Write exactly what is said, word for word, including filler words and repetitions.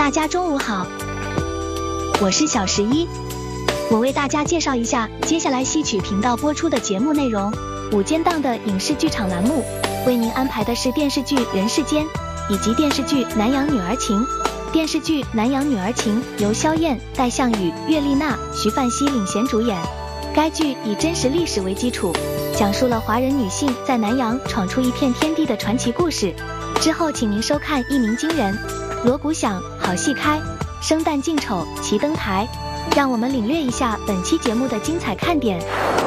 大家中午好，我是小十一，我为大家介绍一下接下来戏曲频道播出的节目内容。午间档的影视剧场栏目为您安排的是电视剧《人世间》以及电视剧《南洋女儿情》。电视剧《南洋女儿情》由萧燕、戴相宇、岳丽娜、徐范熙领衔主演。该剧以真实历史为基础，讲述了华人女性在南洋闯出一片天地的传奇故事。之后请您收看《一鸣惊人》，锣鼓响，好戏开，生旦净丑齐登台。让我们领略一下本期节目的精彩看点。